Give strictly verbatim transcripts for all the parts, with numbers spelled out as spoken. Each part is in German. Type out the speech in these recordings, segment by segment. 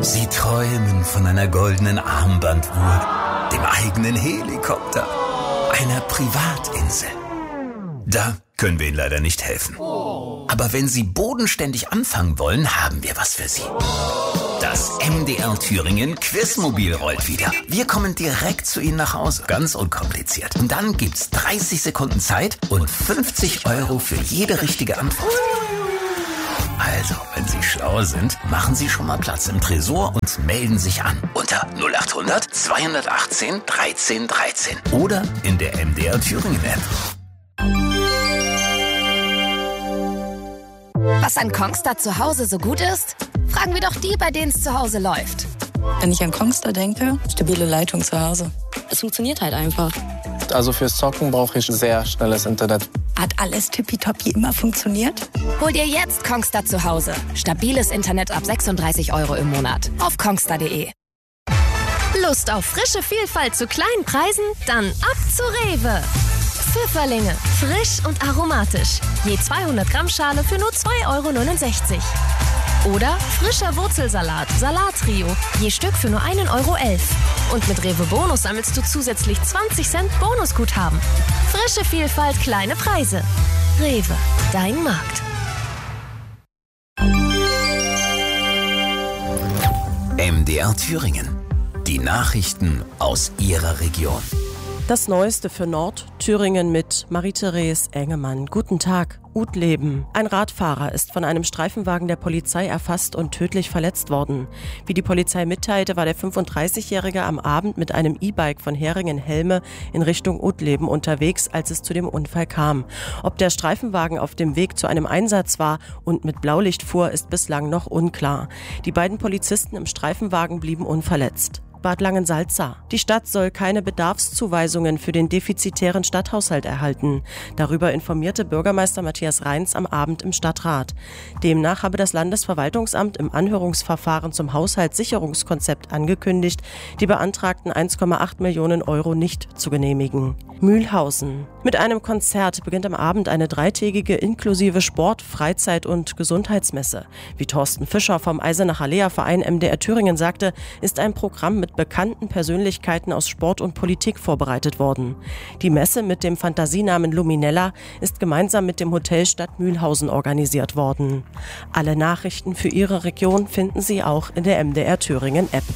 Sie träumen von einer goldenen Armbanduhr, dem eigenen Helikopter, einer Privatinsel. Da können wir Ihnen leider nicht helfen. Aber wenn Sie bodenständig anfangen wollen, haben wir was für Sie. Das M D R Thüringen Quizmobil rollt wieder. Wir kommen direkt zu Ihnen nach Hause. Ganz unkompliziert. Und dann gibt's dreißig Sekunden Zeit und fünfzig Euro für jede richtige Antwort. Also, wenn Sie schlau sind, machen Sie schon mal Platz im Tresor und melden sich an. Unter null acht hundert zweihundertachtzehn dreizehn dreizehn. Oder in der M D R Thüringen App. Was an Kongstar zu Hause so gut ist? Fragen wir doch die, bei denen es zu Hause läuft. Wenn ich an Kongstar denke, stabile Leitung zu Hause. Es funktioniert halt einfach. Also fürs Zocken brauche ich sehr schnelles Internet. Hat alles tippitoppi immer funktioniert? Hol dir jetzt Kongstar zu Hause. Stabiles Internet ab sechsunddreißig Euro im Monat. Auf kongstar punkt de. Lust auf frische Vielfalt zu kleinen Preisen? Dann ab zu Rewe. Pfifferlinge, frisch und aromatisch. Je zweihundert Gramm Schale für nur zwei Euro neunundsechzig. Oder frischer Wurzelsalat, Salattrio, je Stück für nur ein Euro elf. Und mit Rewe Bonus sammelst du zusätzlich zwanzig Cent Bonusguthaben. Frische Vielfalt, kleine Preise. Rewe, dein Markt. M D R Thüringen. Die Nachrichten aus Ihrer Region. Das Neueste für Nordthüringen mit Marie-Therese Engemann. Guten Tag. Utleben. Ein Radfahrer ist von einem Streifenwagen der Polizei erfasst und tödlich verletzt worden. Wie die Polizei mitteilte, war der fünfunddreißigjährige am Abend mit einem E-Bike von Heringen-Helme in Richtung Utleben unterwegs, als es zu dem Unfall kam. Ob der Streifenwagen auf dem Weg zu einem Einsatz war und mit Blaulicht fuhr, ist bislang noch unklar. Die beiden Polizisten im Streifenwagen blieben unverletzt. Bad Langensalza. Die Stadt soll keine Bedarfszuweisungen für den defizitären Stadthaushalt erhalten. Darüber informierte Bürgermeister Matthias Reins am Abend im Stadtrat. Demnach habe das Landesverwaltungsamt im Anhörungsverfahren zum Haushaltssicherungskonzept angekündigt, die beantragten eins Komma acht Millionen Euro nicht zu genehmigen. Mühlhausen. Mit einem Konzert beginnt am Abend eine dreitägige inklusive Sport-, Freizeit- und Gesundheitsmesse. Wie Thorsten Fischer vom Eisenacher Lea-Verein M D R Thüringen sagte, ist ein Programm mit bekannten Persönlichkeiten aus Sport und Politik vorbereitet worden. Die Messe mit dem Fantasienamen Luminella ist gemeinsam mit dem Hotel Stadt Mühlhausen organisiert worden. Alle Nachrichten für Ihre Region finden Sie auch in der M D R Thüringen App.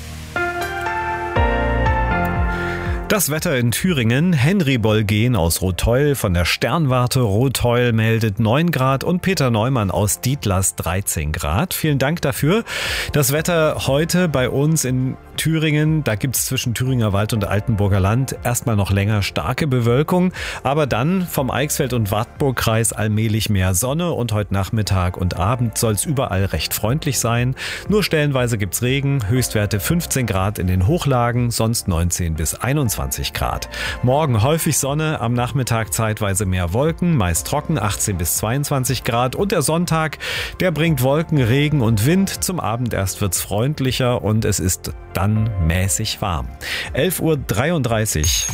Das Wetter in Thüringen. Henry Bolgen aus Rotheuel von der Sternwarte Rotheuel meldet neun Grad und Peter Neumann aus Dietlers dreizehn Grad. Vielen Dank dafür. Das Wetter heute bei uns in Thüringen, da gibt es zwischen Thüringer Wald und Altenburger Land erstmal noch länger starke Bewölkung, aber dann vom Eichsfeld- und Wartburgkreis allmählich mehr Sonne und heute Nachmittag und Abend soll es überall recht freundlich sein. Nur stellenweise gibt es Regen, Höchstwerte fünfzehn Grad in den Hochlagen, sonst neunzehn bis einundzwanzig Grad. Morgen häufig Sonne, am Nachmittag zeitweise mehr Wolken, meist trocken, achtzehn bis zweiundzwanzig Grad. Und der Sonntag, der bringt Wolken, Regen und Wind. Zum Abend erst wird's freundlicher und es ist dann mäßig warm. elf Uhr dreiunddreißig.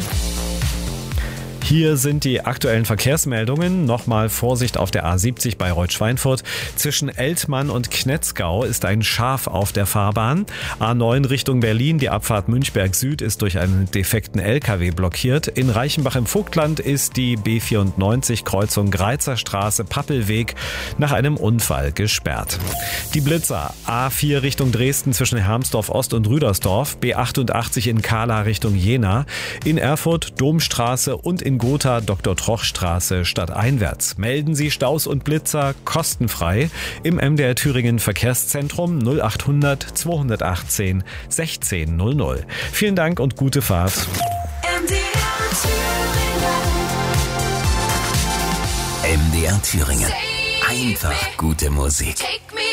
Hier sind die aktuellen Verkehrsmeldungen. Nochmal Vorsicht auf der A siebzig bei Reut-Schweinfurt. Zwischen Eltmann und Knetzgau ist ein Schaf auf der Fahrbahn. A neun Richtung Berlin, die Abfahrt Münchberg Süd ist durch einen defekten L K W blockiert. In Reichenbach im Vogtland ist die B vierundneunzig Kreuzung Greizer Straße Pappelweg nach einem Unfall gesperrt. Die Blitzer A vier Richtung Dresden zwischen Hermsdorf Ost und Rüdersdorf, B achtundachtzig in Kahla Richtung Jena, in Erfurt Domstraße und in Gotha Doktor Troch Straße stadteinwärts. Melden Sie Staus und Blitzer kostenfrei im M D R Thüringen Verkehrszentrum null achthundert zweihundertachtzehn sechzehn null null. Vielen Dank und gute Fahrt. M D R Thüringen. Einfach gute Musik.